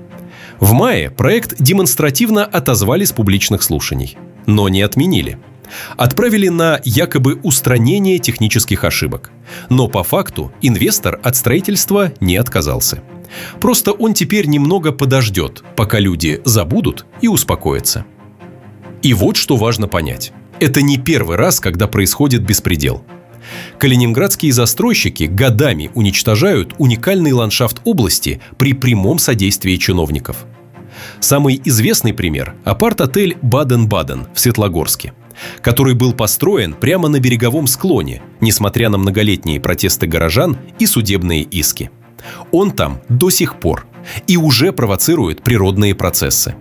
В мае проект демонстративно отозвали с публичных слушаний, но не отменили. Отправили на якобы устранение технических ошибок. Но по факту инвестор от строительства не отказался. Просто он теперь немного подождет, пока люди забудут и успокоятся. И вот что важно понять. Это не первый раз, когда происходит беспредел. Калининградские застройщики годами уничтожают уникальный ландшафт области при прямом содействии чиновников. Самый известный пример – апарт-отель «Баден-Баден» в Светлогорске, который был построен прямо на береговом склоне, несмотря на многолетние протесты горожан и судебные иски. Он там до сих пор и уже провоцирует природные процессы.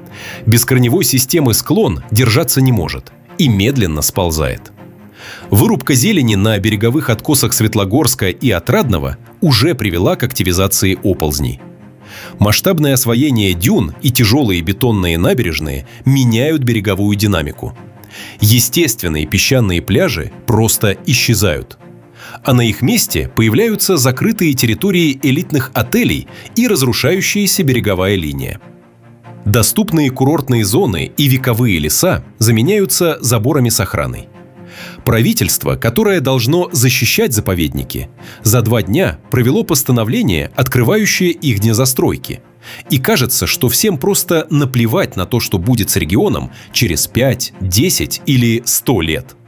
Без корневой системы склон держаться не может и медленно сползает. Вырубка зелени на береговых откосах Светлогорска и Отрадного уже привела к активизации оползней. Масштабное освоение дюн и тяжелые бетонные набережные меняют береговую динамику. Естественные песчаные пляжи просто исчезают. А на их месте появляются закрытые территории элитных отелей и разрушающаяся береговая линия. Доступные курортные зоны и вековые леса заменяются заборами с охраной. Правительство, которое должно защищать заповедники, за два дня провело постановление, открывающее их дни застройки. И кажется, что всем просто наплевать на то, что будет с регионом через пять, десять или сто лет.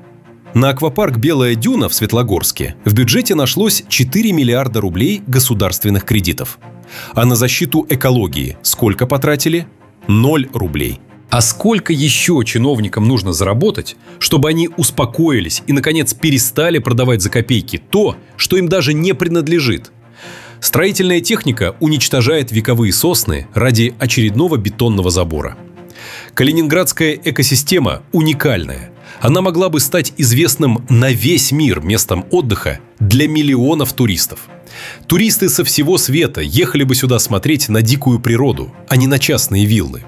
На аквапарк «Белая дюна» в Светлогорске в бюджете нашлось четыре миллиарда рублей государственных кредитов. А на защиту экологии сколько потратили? Ноль рублей. А сколько еще чиновникам нужно заработать, чтобы они успокоились и, наконец, перестали продавать за копейки то, что им даже не принадлежит? Строительная техника уничтожает вековые сосны ради очередного бетонного забора. Калининградская экосистема уникальная. Она могла бы стать известным на весь мир местом отдыха для миллионов туристов. Туристы со всего света ехали бы сюда смотреть на дикую природу, а не на частные виллы.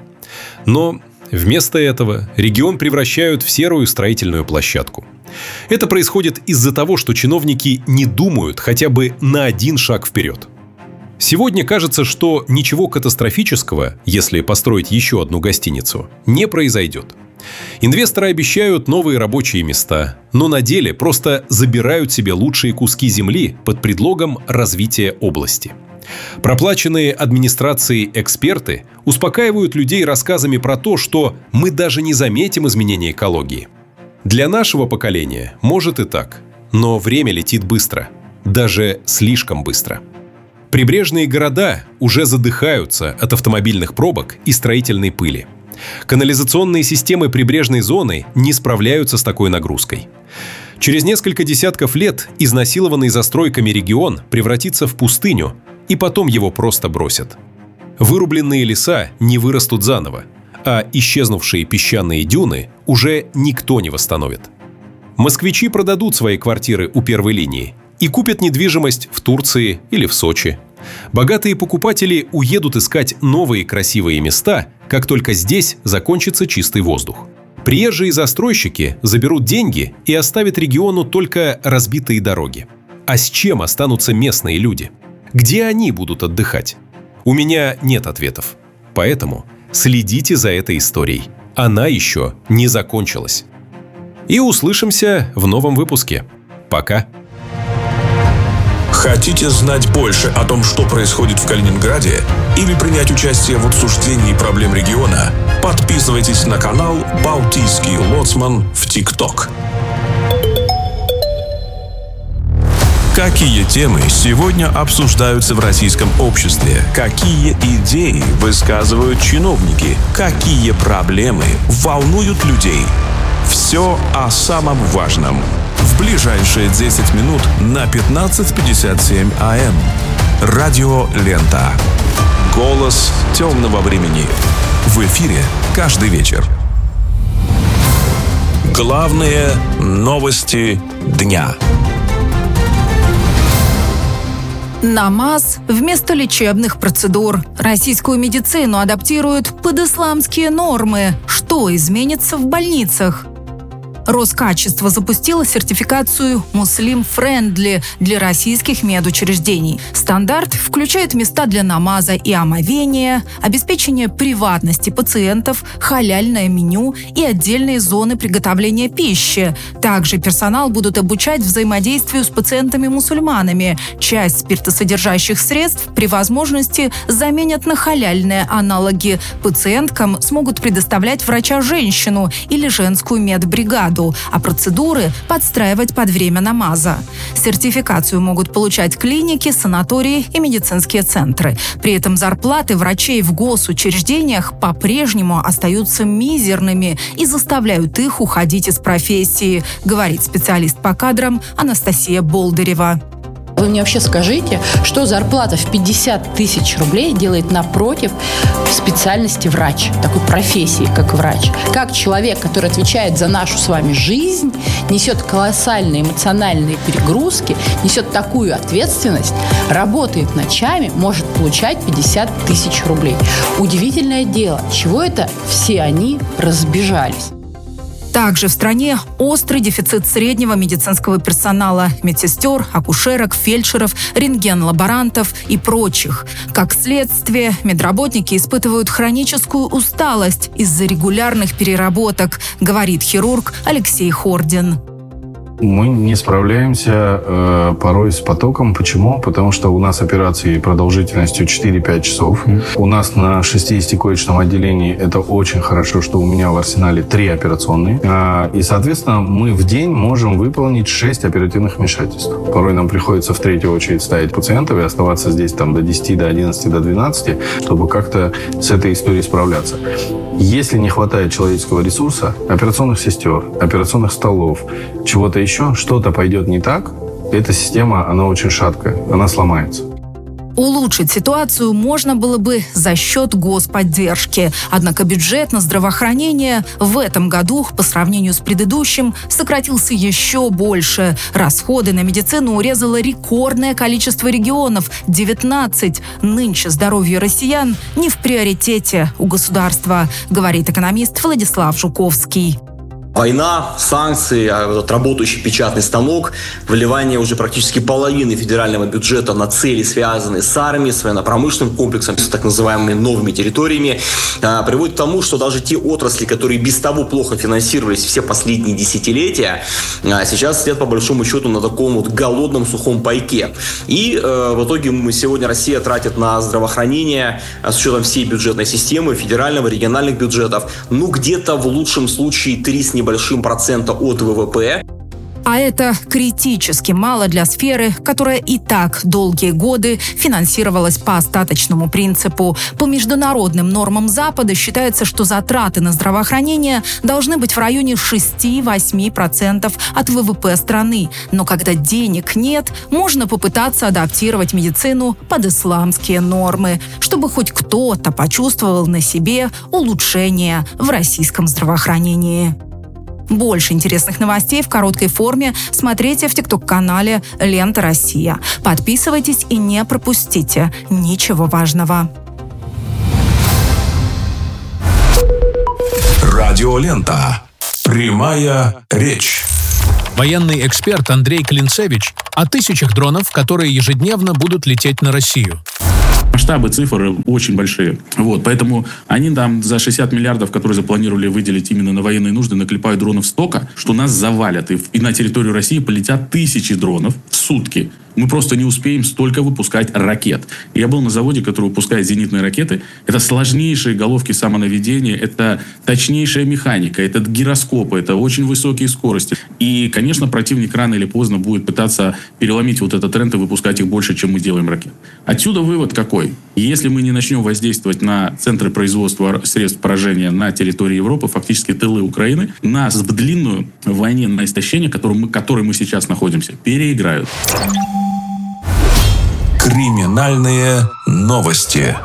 Но вместо этого регион превращают в серую строительную площадку. Это происходит из-за того, что чиновники не думают хотя бы на один шаг вперед. Сегодня кажется, что ничего катастрофического, если построить еще одну гостиницу, не произойдет. Инвесторы обещают новые рабочие места, но на деле просто забирают себе лучшие куски земли под предлогом развития области. Проплаченные администрацией эксперты успокаивают людей рассказами про то, что мы даже не заметим изменения экологии. Для нашего поколения может и так, но время летит быстро, даже слишком быстро. Прибрежные города уже задыхаются от автомобильных пробок и строительной пыли. Канализационные системы прибрежной зоны не справляются с такой нагрузкой. Через несколько десятков лет изнасилованный застройками регион превратится в пустыню, и потом его просто бросят. Вырубленные леса не вырастут заново, а исчезнувшие песчаные дюны уже никто не восстановит. Москвичи продадут свои квартиры у первой линии и купят недвижимость в Турции или в Сочи. Богатые покупатели уедут искать новые красивые места, как только здесь закончится чистый воздух. Приезжие застройщики заберут деньги и оставят региону только разбитые дороги. А с чем останутся местные люди? Где они будут отдыхать? У меня нет ответов. Поэтому следите за этой историей. Она еще не закончилась. И услышимся в новом выпуске. Пока. Хотите знать больше о том, что происходит в Калининграде, или принять участие в обсуждении проблем региона? Подписывайтесь на канал «Балтийский лоцман» в ТикТок. Какие темы сегодня обсуждаются в российском обществе? Какие идеи высказывают чиновники? Какие проблемы волнуют людей? Все о самом важном. В ближайшие десять минут на пятнадцать пятьдесят семь А М. Радио Лента. Голос темного времени. В эфире каждый вечер. Главные новости дня. Намаз вместо лечебных процедур. Российскую медицину адаптируют под исламские нормы. Что изменится в больницах? Роскачество запустило сертификацию «Муслим Френдли» для российских медучреждений. Стандарт включает места для намаза и омовения, обеспечение приватности пациентов, халяльное меню и отдельные зоны приготовления пищи. Также персонал будут обучать взаимодействию с пациентами-мусульманами. Часть спиртосодержащих средств при возможности заменят на халяльные аналоги. Пациенткам смогут предоставлять врача-женщину или женскую медбригаду, а процедуры подстраивать под время намаза. Сертификацию могут получать клиники, санатории и медицинские центры. При этом зарплаты врачей в госучреждениях по-прежнему остаются мизерными и заставляют их уходить из профессии, говорит специалист по кадрам Анастасия Болдырева. Вы мне вообще скажите, что зарплата в пятьдесят тысяч рублей делает напротив специальности врач, такой профессии, как врач? Как человек, который отвечает за нашу с вами жизнь, несет колоссальные эмоциональные перегрузки, несет такую ответственность, работает ночами, может получать пятьдесят тысяч рублей? Удивительное дело, чего это все они разбежались? Также в стране острый дефицит среднего медицинского персонала – медсестер, акушерок, фельдшеров, рентген-лаборантов и прочих. Как следствие, медработники испытывают хроническую усталость из-за регулярных переработок, говорит хирург Алексей Хордин. Мы не справляемся э, порой с потоком. Почему? Потому что у нас операции продолжительностью четыре-пять часов. Mm. У нас на шестидесятикоечном отделении это очень хорошо, что у меня в арсенале три операционные. Э, и, соответственно, мы в день можем выполнить шесть оперативных вмешательств. Порой нам приходится в третью очередь ставить пациентов и оставаться здесь там, до десяти, до одиннадцати, до двенадцати, чтобы как-то с этой историей справляться. Если не хватает человеческого ресурса, операционных сестер, операционных столов, чего-то еще, что-то пойдет не так, эта система, она очень шаткая, она сломается. Улучшить ситуацию можно было бы за счет господдержки. Однако бюджет на здравоохранение в этом году, по сравнению с предыдущим, сократился еще больше. Расходы на медицину урезало рекордное количество регионов – девятнадцать. Нынче здоровье россиян не в приоритете у государства, говорит экономист Владислав Жуковский. Война, санкции, этот работающий печатный станок, вливание уже практически половины федерального бюджета на цели, связанные с армией, с военно-промышленным комплексом, с так называемыми новыми территориями, приводит к тому, что даже те отрасли, которые без того плохо финансировались все последние десятилетия, сейчас сидят по большому счету на таком вот голодном сухом пайке. И э, в итоге мы сегодня Россия тратит на здравоохранение с учетом всей бюджетной системы, федерального, региональных бюджетов, ну где-то в лучшем случае три с небольшим процента от ВВП. А это критически мало для сферы, которая и так долгие годы финансировалась по остаточному принципу. По международным нормам Запада считается, что затраты на здравоохранение должны быть в районе шесть-восемь процентов от ВВП страны. Но когда денег нет, можно попытаться адаптировать медицину под исламские нормы, чтобы хоть кто-то почувствовал на себе улучшение в российском здравоохранении. Больше интересных новостей в короткой форме смотрите в тикток-канале «Лента Россия». Подписывайтесь и не пропустите ничего важного. Радиолента. Прямая речь. Военный эксперт Андрей Клинцевич о тысячах дронов, которые ежедневно будут лететь на Россию. Масштабы цифр очень большие. Вот, поэтому они там за шестьдесят миллиардов, которые запланировали выделить именно на военные нужды, наклепают дронов столько, что нас завалят. И, и на территорию России полетят тысячи дронов в сутки. Мы просто не успеем столько выпускать ракет. Я был на заводе, который выпускает зенитные ракеты. Это сложнейшие головки самонаведения, это точнейшая механика, это гироскопы, это очень высокие скорости. И, конечно, противник рано или поздно будет пытаться переломить вот этот тренд и выпускать их больше, чем мы делаем ракет. Отсюда вывод какой? Если мы не начнем воздействовать на центры производства средств поражения на территории Европы, фактически тылы Украины, нас в длинную войне на истощение, в которой мы, в которой мы сейчас находимся, переиграют. Криминальные новости.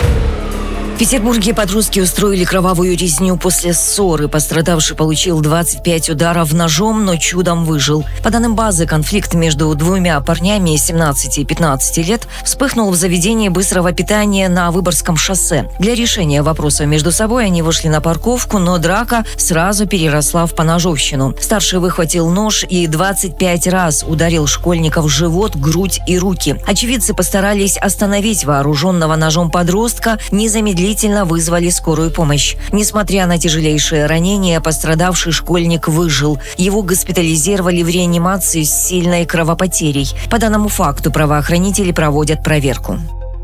В Петербурге подростки устроили кровавую резню после ссоры. Пострадавший получил двадцать пять ударов ножом, но чудом выжил. По данным базы, конфликт между двумя парнями семнадцати и пятнадцати лет вспыхнул в заведении быстрого питания на Выборгском шоссе. Для решения вопроса между собой они вышли на парковку, но драка сразу переросла в поножовщину. Старший выхватил нож и двадцать пять раз ударил школьника в живот, грудь и руки. Очевидцы постарались остановить вооруженного ножом подростка, незамедлительно вызвали скорую помощь. Несмотря на тяжелейшее ранение, пострадавший школьник выжил. Его госпитализировали в реанимации с сильной кровопотерей. По данному факту правоохранители проводят проверку.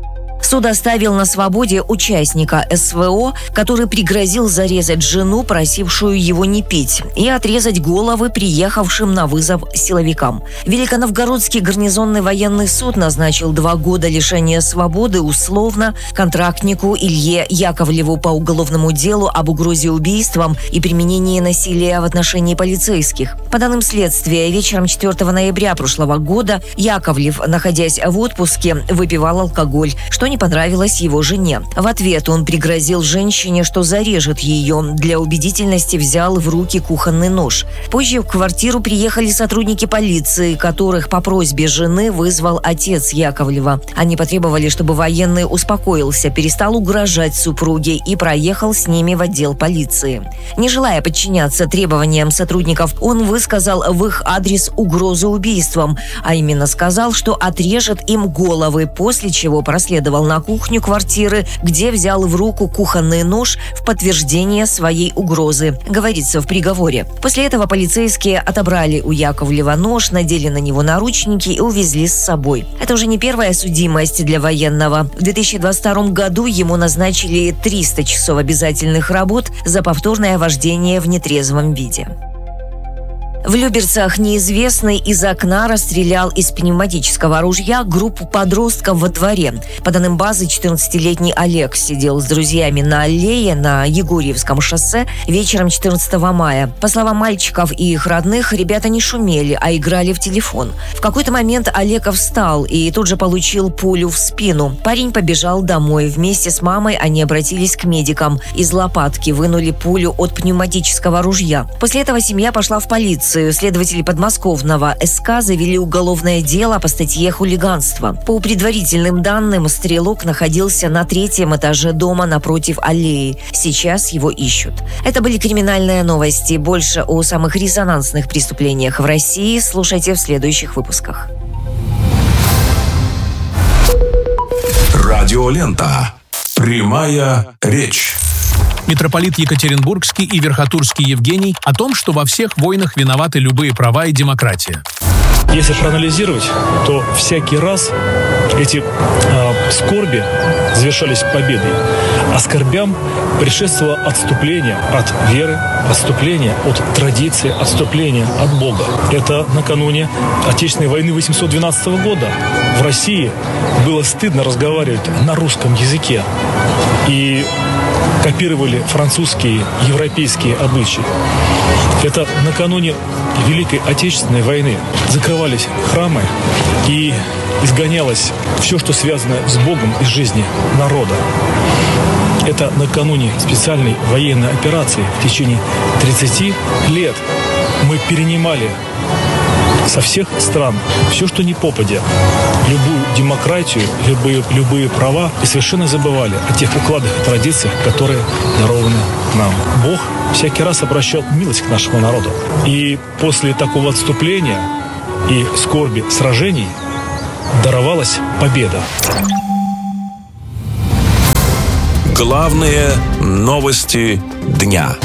Суд оставил на свободе участника СВО, который пригрозил зарезать жену, просившую его не пить, и отрезать головы приехавшим на вызов силовикам. Великоновгородский гарнизонный военный суд назначил два года лишения свободы условно контрактнику Илье Яковлеву по уголовному делу об угрозе убийством и применении насилия в отношении полицейских. По данным следствия, вечером четвёртого ноября прошлого года Яковлев, находясь в отпуске, выпивал алкоголь, что не понравилось его жене. В ответ он пригрозил женщине, что зарежет ее. Для убедительности взял в руки кухонный нож. Позже в квартиру приехали сотрудники полиции, которых по просьбе жены вызвал отец Яковлева. Они потребовали, чтобы военный успокоился, перестал угрожать супруге и проехал с ними в отдел полиции. Не желая подчиняться требованиям сотрудников, он высказал в их адрес угрозу убийством, а именно сказал, что отрежет им головы, после чего проследовал на кухню квартиры, где взял в руку кухонный нож в подтверждение своей угрозы, говорится в приговоре. После этого полицейские отобрали у Яковлева нож, надели на него наручники и увезли с собой. Это уже не первая судимость для военного. В две тысячи двадцать втором году ему назначили триста часов обязательных работ за повторное вождение в нетрезвом виде. В Люберцах неизвестный из окна расстрелял из пневматического ружья группу подростков во дворе. По данным базы, четырнадцатилетний Олег сидел с друзьями на аллее на Егорьевском шоссе вечером четырнадцатого мая. По словам мальчиков и их родных, ребята не шумели, а играли в телефон. В какой-то момент Олег встал и тут же получил пулю в спину. Парень побежал домой. Вместе с мамой они обратились к медикам. Из лопатки вынули пулю от пневматического ружья. После этого семья пошла в полицию. полицию. Следователи подмосковного СК завели уголовное дело по статье «Хулиганство». По предварительным данным, стрелок находился на третьем этаже дома напротив аллеи. Сейчас его ищут. Это были криминальные новости. Больше о самых резонансных преступлениях в России слушайте в следующих выпусках. Радиолента. Прямая речь. Митрополит Екатеринбургский и Верхотурский Евгений о том, что во всех войнах виноваты любые права и демократия. Если проанализировать, то всякий раз эти э, скорби завершались победой, а скорбям предшествовало отступление от веры, отступление от традиции, отступление от Бога. Это накануне Отечественной войны восемьсот двенадцатого года. В России было стыдно разговаривать на русском языке. И копировали французские, европейские обычаи. Это накануне Великой Отечественной войны закрывались храмы и изгонялось все, что связано с Богом из жизни народа. Это накануне специальной военной операции в течение тридцати лет мы перенимали со всех стран все, что не попадя, любую демократию, любые, любые права, и совершенно забывали о тех укладах и традициях, которые дарованы нам. Бог всякий раз обращал милость к нашему народу. И после такого отступления и скорби сражений даровалась победа. Главные новости дня.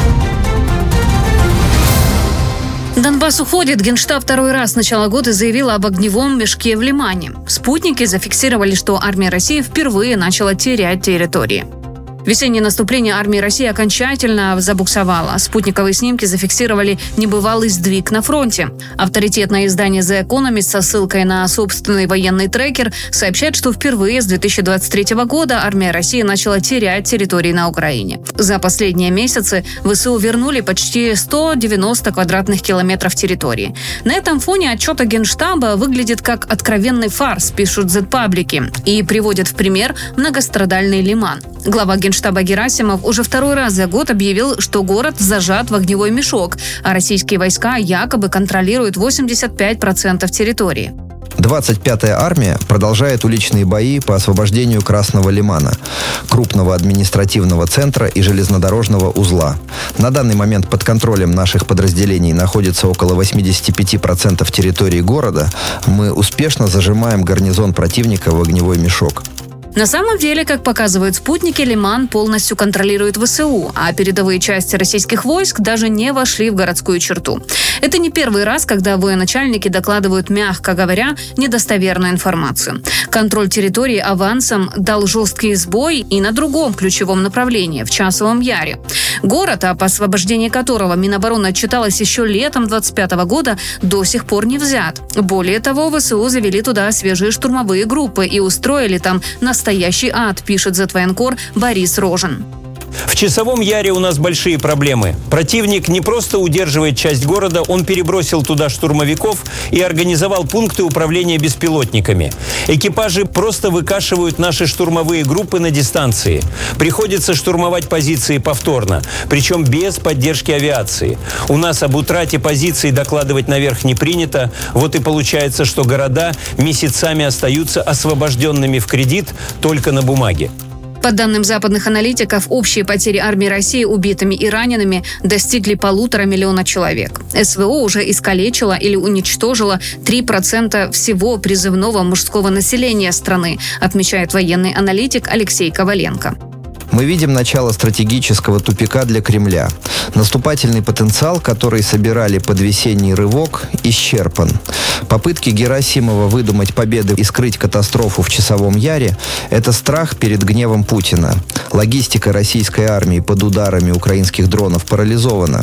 Донбасс уходит. Генштаб второй раз с начала года заявил об огневом мешке в Лимане. Спутники зафиксировали, что армия России впервые начала терять территории. Весеннее наступление армии России окончательно забуксовало. Спутниковые снимки зафиксировали небывалый сдвиг на фронте. Авторитетное издание The Economist со ссылкой на собственный военный трекер сообщает, что впервые с две тысячи двадцать третьего года армия России начала терять территории на Украине. За последние месяцы ВСУ вернули почти сто девяносто квадратных километров территории. На этом фоне отчет Генштаба выглядит как откровенный фарс, пишут зет-паблики, и приводят в пример многострадальный Лиман. Глава Генштаба Герасимов уже второй раз за год объявил, что город зажат в огневой мешок, а российские войска якобы контролируют восемьдесят пять процентов территории. двадцать пятая армия продолжает уличные бои по освобождению Красного Лимана, крупного административного центра и железнодорожного узла. На данный момент под контролем наших подразделений находится около восемьдесят пять процентов территории города. Мы успешно зажимаем гарнизон противника в огневой мешок. На самом деле, как показывают спутники, Лиман полностью контролирует ВСУ, а передовые части российских войск даже не вошли в городскую черту. Это не первый раз, когда военачальники докладывают, мягко говоря, недостоверную информацию. Контроль территории авансом дал жесткий сбой и на другом ключевом направлении, в Часовом Яре. Город, об освобождении которого Минобороны отчиталось еще летом двадцать пятого года, до сих пор не взят. Более того, ВСУ завели туда свежие штурмовые группы и устроили там настоящий ад, пишет зет-военкор Борис Рожин. В Часовом Яре у нас большие проблемы. Противник не просто удерживает часть города, он перебросил туда штурмовиков и организовал пункты управления беспилотниками. Экипажи просто выкашивают наши штурмовые группы на дистанции. Приходится штурмовать позиции повторно, причем без поддержки авиации. У нас об утрате позиций докладывать наверх не принято. Вот и получается, что города месяцами остаются освобожденными в кредит только на бумаге. По данным западных аналитиков, общие потери армии России убитыми и ранеными достигли полутора миллиона человек. СВО уже искалечило или уничтожило три процента всего призывного мужского населения страны, отмечает военный аналитик Алексей Коваленко. Мы видим начало стратегического тупика для Кремля. Наступательный потенциал, который собирали под весенний рывок, исчерпан. Попытки Герасимова выдумать победы и скрыть катастрофу в Часовом Яре – это страх перед гневом Путина. Логистика российской армии под ударами украинских дронов парализована.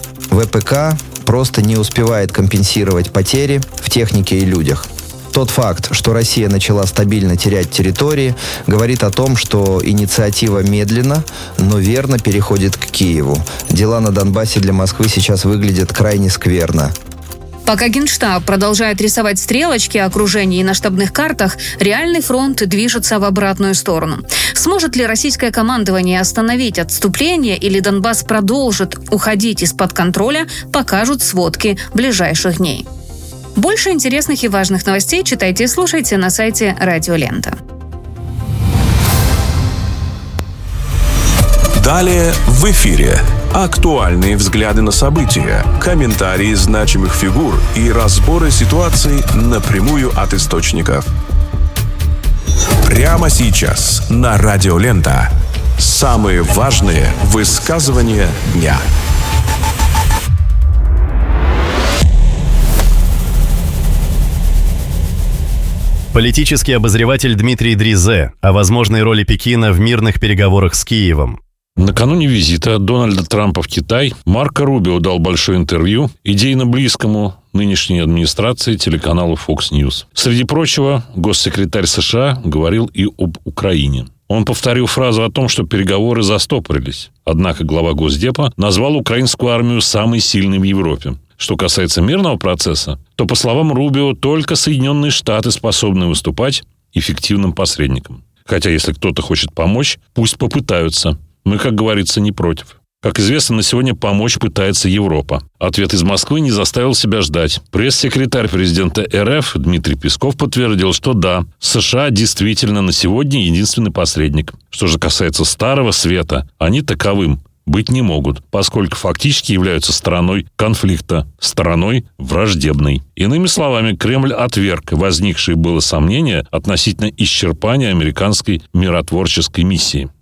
ВПК просто не успевает компенсировать потери в технике и людях. Тот факт, что Россия начала стабильно терять территории, говорит о том, что инициатива медленно, но верно переходит к Киеву. Дела на Донбассе для Москвы сейчас выглядят крайне скверно. Пока Генштаб продолжает рисовать стрелочки окружений на штабных картах, реальный фронт движется в обратную сторону. Сможет ли российское командование остановить отступление или Донбасс продолжит уходить из-под контроля, покажут сводки ближайших дней. Больше интересных и важных новостей читайте и слушайте на сайте Радио Лента. Далее в эфире. Актуальные взгляды на события, комментарии значимых фигур и разборы ситуаций напрямую от источников. Прямо сейчас на Радио Лента. Самые важные высказывания дня. Политический обозреватель Дмитрий Дризе о возможной роли Пекина в мирных переговорах с Киевом. Накануне визита Дональда Трампа в Китай Марко Рубио дал большое интервью идейно близкому нынешней администрации телеканалу Fox News. Среди прочего, госсекретарь США говорил и об Украине. Он повторил фразу о том, что переговоры застопорились. Однако глава Госдепа назвал украинскую армию самой сильной в Европе. Что касается мирного процесса, то, по словам Рубио, только Соединенные Штаты способны выступать эффективным посредником. Хотя, если кто-то хочет помочь, пусть попытаются. Мы, как говорится, не против. Как известно, на сегодня помочь пытается Европа. Ответ из Москвы не заставил себя ждать. Пресс-секретарь президента РФ Дмитрий Песков подтвердил, что да, США действительно на сегодня единственный посредник. Что же касается Старого Света, они таковым быть не могут, поскольку фактически являются стороной конфликта, стороной враждебной. Иными словами, Кремль отверг возникшие было сомнения относительно исчерпания американской миротворческой миссии.